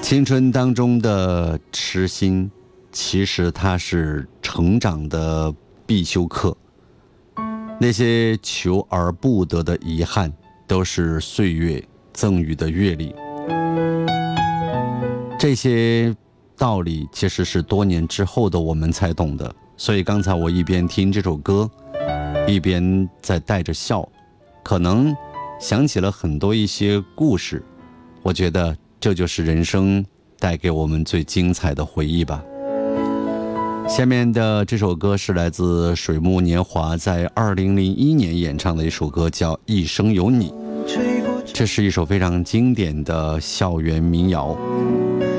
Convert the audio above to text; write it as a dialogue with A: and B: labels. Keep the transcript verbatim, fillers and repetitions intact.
A: 青春当中的痴心，其实它是成长的必修课。那些求而不得的遗憾，都是岁月赠予的阅历。这些道理其实是多年之后的我们才懂的。所以刚才我一边听这首歌，一边在带着笑，可能想起了很多一些故事。我觉得这就是人生带给我们最精彩的回忆吧。下面的这首歌是来自水木年华在二零零一年演唱的一首歌，叫《一生有你》。这是一首非常经典的校园民谣。